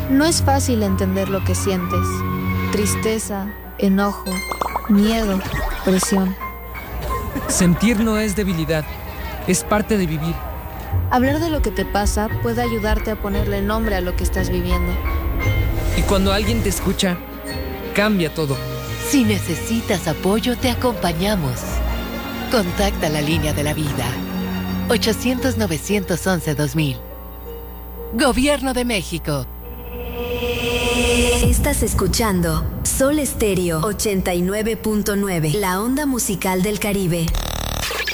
No es fácil entender lo que sientes. Tristeza, enojo, miedo, presión. Sentir no es debilidad, es parte de vivir. Hablar de lo que te pasa puede ayudarte a ponerle nombre a lo que estás viviendo. Y cuando alguien te escucha, cambia todo. Si necesitas apoyo, te acompañamos. Contacta la línea de la vida. 800-911-2000. Gobierno de México. Estás escuchando Sol Estéreo 89.9, la onda musical del Caribe.